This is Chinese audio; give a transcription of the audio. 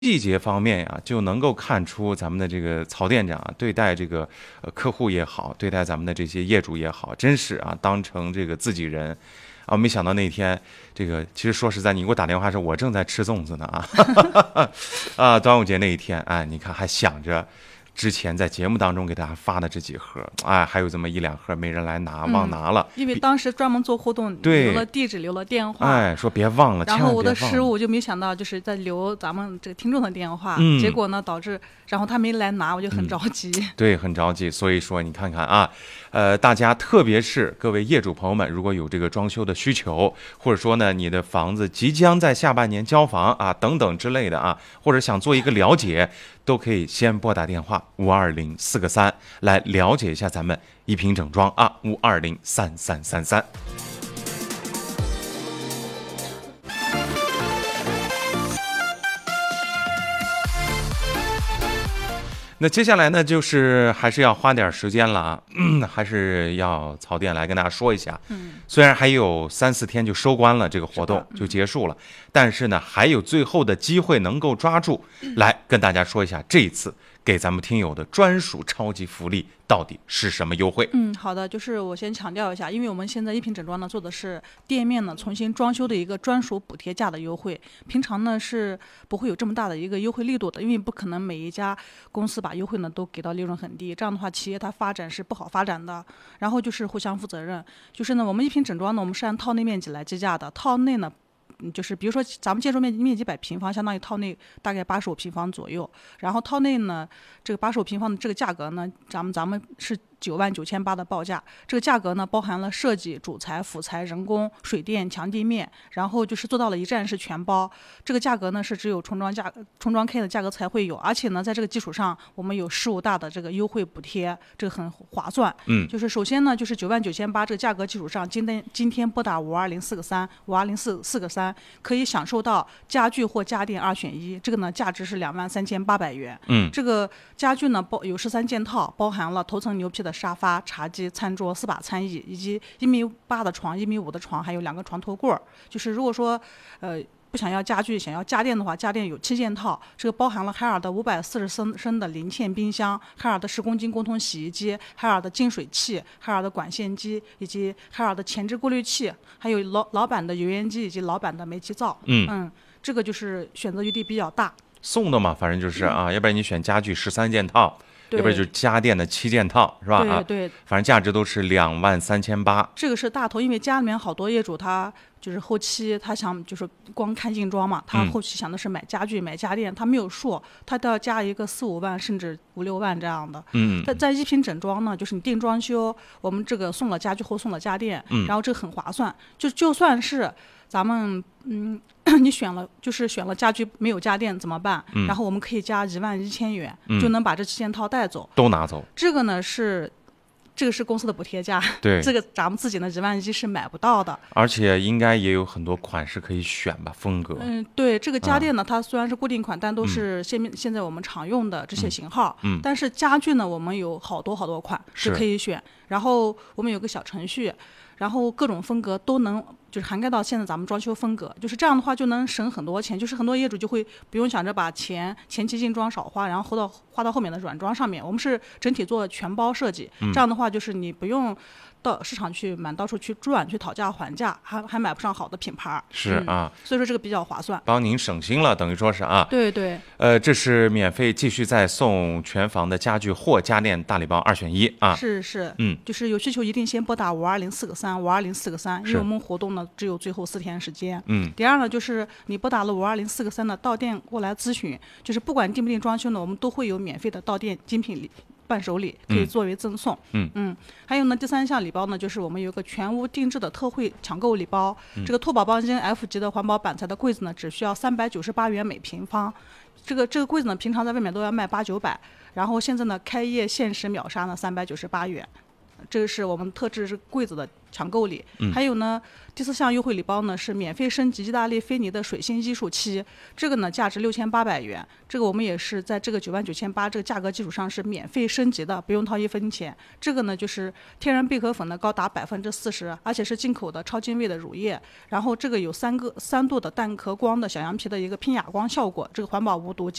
细节方面呀，就能够看出咱们的这个曹店长啊，对待这个客户也好，对待咱们的这些业主也好，真是啊，当成这个自己人啊。没想到那天这个，其实说实在，你给我打电话时，我正在吃粽子呢啊啊，端午节那一天，哎，你看还想着。之前在节目当中给大家发的这几盒，哎，还有这么一两盒没人来拿，忘拿了。 因为当时专门做互动，留了地址，留了电话， 哎，说别忘了。 然后我的失误就没想到，就是在留咱们这个听众的电话，结果呢导致，然后他没来拿，我就很着急。 对，很着急。所以说你看看啊，大家特别是各位业主朋友们，如果有这个装修的需求，或者说呢你的房子即将在下半年交房啊等等之类的啊，或者想做一个了解。都可以先拨打电话520-4个3来了解一下咱们一平整装啊，520-3333。那接下来呢，就是还是要花点时间了啊，还是要曹店来跟大家说一下。虽然还有3-4天就收官了，这个活动就结束了，但是呢，还有最后的机会能够抓住，来跟大家说一下这一次给咱们听友的专属超级福利到底是什么优惠？ 好的，就是我先强调一下，因为我们现在一平整装呢做的是店面呢重新装修的一个专属补贴价的优惠，平常呢是不会有这么大的一个优惠力度的，因为不可能每一家公司把优惠呢都给到利润很低，这样的话企业它发展是不好发展的。然后就是互相负责任，就是呢我们一平整装呢我们是按套内面积来计价的，套内呢。就是比如说咱们建筑面积100平方，相当于套内大概85平方左右。然后套内呢，这个85平方的这个价格呢，咱们是99800的报价。这个价格呢，包含了设计、主材、辅材、人工、水电、墙地面，然后就是做到了一站式全包。这个价格呢是只有重装 K 的价格才会有，而且呢，在这个基础上，我们有15大的这个优惠补贴，这个很划算。就是首先呢，就是99800这个价格基础上，今天拨打520-4个3可以享受到家具或家电2选1，这个呢价值是23800元。这个家具呢有13件套，包含了头层牛皮的沙发、茶几、餐桌、4把餐椅，以及1.8米的床、1.5米的床，还有2个床头柜。就是如果说不想要家具，想要家电的话，家电有7件套，这个包含了海尔的540升的零件冰箱、海尔的10公斤共同洗衣机、海尔的净水器、海尔的管线机，以及海尔的前置过滤器，还有老版的油烟机以及老版的煤气灶。这个就是选择余地比较大。 送的嘛，反正就是啊，要不然你选家具13件套。要不然就是家电的7件套，是吧？ 对， 反正价值都是23800。 这个是大头，因为家里面好多业主他就是后期他想就是光看硬装嘛，他后期想的是买家具、买家电，他没有数，他都要加一个4-5万甚至5-6万这样的。在一平整装呢，就是你定装修，我们这个送了家具后送了家电，然后这个很划算，就算是咱们你选了家具没有家电怎么办？然后我们可以加11000元，就能把这7件套带走， 都拿走。 这个呢是公司的补贴价， 对， 这个咱们自己的11000是买不到的， 而且应该也有很多款式可以选吧，风格。 对，这个家电呢，它虽然是固定款，但都是现在我们常用的这些型号。但是家具呢，我们有好多款是可以选，然后我们有个小程序。然后各种风格都能就是涵盖到现在咱们装修风格，就是这样的话就能省很多钱，就是很多业主就会不用想着把前期硬装少花，然后花到后面的软装上面，我们是整体做全包设计，这样的话就是你不用到市场去到处去转去讨价还价，还买不上好的品牌。 是啊， 所以说这个比较划算， 帮您省心了，等于说是啊。 对。 这是免费继续再送全房的家具或家电大礼包2选1啊。 是，就是有需求一定先拨打520-4个3，520-4个3，因为我们活动呢只有最后4天时间。第二呢，就是你拨打了520-4个3的到店过来咨询，就是不管定不定装修呢，我们都会有免费的到店精品伴手礼可以作为赠送。还有呢，第3项礼包呢，就是我们有一个全屋定制的特惠抢购礼包。这个拓宝邦金 F 级的环保板材的柜子呢，只需要398元每平方。这个柜子呢，平常在外面都要卖800-900，然后现在呢，开业限时秒杀呢398元。 这个是我们特制柜子的抢购礼。还有呢，第4项优惠礼包呢是免费升级意大利菲尼的水星艺术漆，这个呢价值6800元，这个我们也是在这个99800这个价格基础上是免费升级的，不用掏1分钱。这个呢就是天然贝壳粉呢高达40%，而且是进口的超精微的乳液，然后这个有3度的蛋壳光的小羊皮的一个拼哑光效果，这个环保无毒。